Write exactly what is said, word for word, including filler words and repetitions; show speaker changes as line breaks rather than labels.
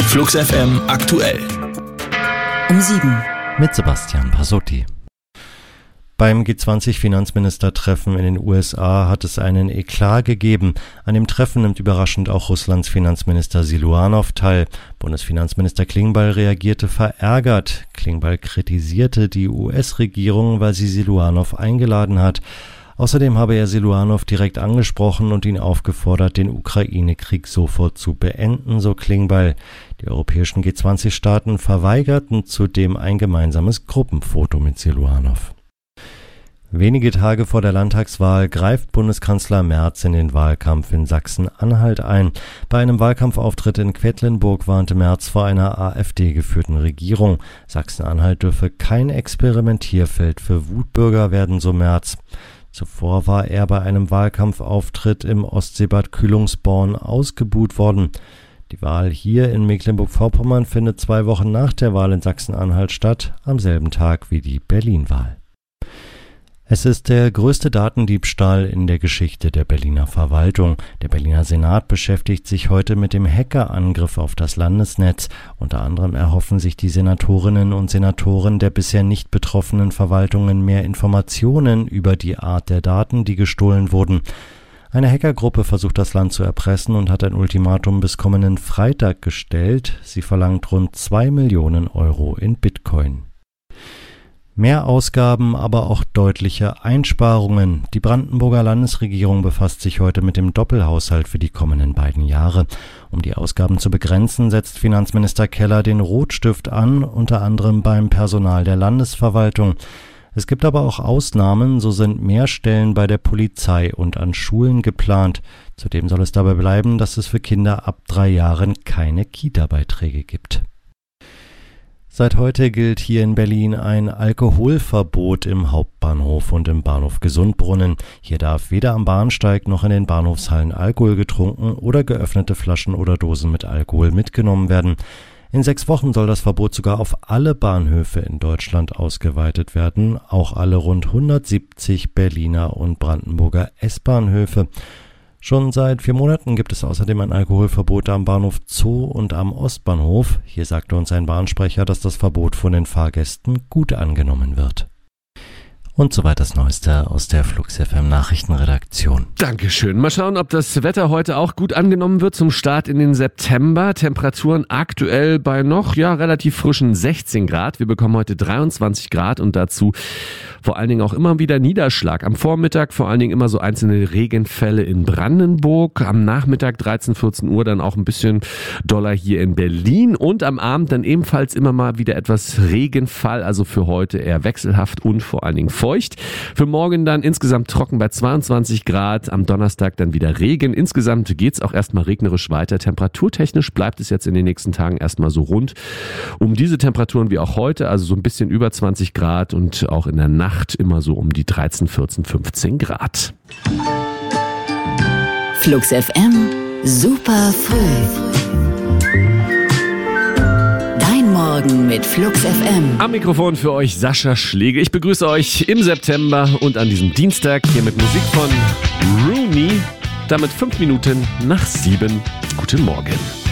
Flux F M aktuell.
Um sieben.
Mit Sebastian Pasotti. Beim G zwanzig Finanzministertreffen in den U S A hat es einen Eklat gegeben. An dem Treffen nimmt überraschend auch Russlands Finanzminister Siluanow teil. Bundesfinanzminister Klingbeil reagierte verärgert. Klingbeil kritisierte die U S-Regierung, weil sie Siluanow eingeladen hat. Außerdem habe er Siluanow direkt angesprochen und ihn aufgefordert, den Ukraine-Krieg sofort zu beenden, so Klingbeil. Die europäischen G zwanzig Staaten verweigerten zudem ein gemeinsames Gruppenfoto mit Siluanow. Wenige Tage vor der Landtagswahl greift Bundeskanzler Merz in den Wahlkampf in Sachsen-Anhalt ein. Bei einem Wahlkampfauftritt in Quedlinburg warnte Merz vor einer AfD-geführten Regierung. Sachsen-Anhalt dürfe kein Experimentierfeld für Wutbürger werden, so Merz. Zuvor war er bei einem Wahlkampfauftritt im Ostseebad Kühlungsborn ausgebuht worden. Die Wahl hier in Mecklenburg-Vorpommern findet zwei Wochen nach der Wahl in Sachsen-Anhalt statt, am selben Tag wie die Berlin-Wahl. Es ist der größte Datendiebstahl in der Geschichte der Berliner Verwaltung. Der Berliner Senat beschäftigt sich heute mit dem Hackerangriff auf das Landesnetz. Unter anderem erhoffen sich die Senatorinnen und Senatoren der bisher nicht betroffenen Verwaltungen mehr Informationen über die Art der Daten, die gestohlen wurden. Eine Hackergruppe versucht das Land zu erpressen und hat ein Ultimatum bis kommenden Freitag gestellt. Sie verlangt rund zwei Millionen Euro in Bitcoin. Mehr Ausgaben, aber auch deutliche Einsparungen. Die Brandenburger Landesregierung befasst sich heute mit dem Doppelhaushalt für die kommenden beiden Jahre. Um die Ausgaben zu begrenzen, setzt Finanzminister Keller den Rotstift an, unter anderem beim Personal der Landesverwaltung. Es gibt aber auch Ausnahmen, so sind mehr Stellen bei der Polizei und an Schulen geplant. Zudem soll es dabei bleiben, dass es für Kinder ab drei Jahren keine Kita-Beiträge gibt. Seit heute gilt hier in Berlin ein Alkoholverbot im Hauptbahnhof und im Bahnhof Gesundbrunnen. Hier darf weder am Bahnsteig noch in den Bahnhofshallen Alkohol getrunken oder geöffnete Flaschen oder Dosen mit Alkohol mitgenommen werden. In sechs Wochen soll das Verbot sogar auf alle Bahnhöfe in Deutschland ausgeweitet werden, auch alle rund hundertsiebzig Berliner und Brandenburger S-Bahnhöfe. Schon seit vier Monaten gibt es außerdem ein Alkoholverbot am Bahnhof Zoo und am Ostbahnhof. Hier sagte uns ein Bahnsprecher, dass das Verbot von den Fahrgästen gut angenommen wird. Und soweit das Neueste aus der Flux F M Nachrichtenredaktion.
Dankeschön. Mal schauen, ob das Wetter heute auch gut angenommen wird zum Start in den September. Temperaturen aktuell bei noch ja relativ frischen sechzehn Grad. Wir bekommen heute dreiundzwanzig Grad und dazu vor allen Dingen auch immer wieder Niederschlag. Am Vormittag vor allen Dingen immer so einzelne Regenfälle in Brandenburg. Am Nachmittag dreizehn, vierzehn Uhr dann auch ein bisschen doller hier in Berlin. Und am Abend dann ebenfalls immer mal wieder etwas Regenfall. Also für heute eher wechselhaft und vor allen Dingen feucht. Für morgen dann insgesamt trocken bei zweiundzwanzig Grad. Am Donnerstag dann wieder Regen. Insgesamt geht's auch erstmal regnerisch weiter. Temperaturtechnisch bleibt es jetzt in den nächsten Tagen erstmal so rund um diese Temperaturen wie auch heute. Also so ein bisschen über zwanzig Grad und auch in der Nacht immer so um die dreizehn, vierzehn, fünfzehn Grad.
Flux F M, super früh. Dein Morgen mit Flux F M.
Am Mikrofon für euch Sascha Schläge. Ich begrüße euch im September und an diesem Dienstag hier mit Musik von Rooney. Damit fünf Minuten nach sieben. Guten Morgen.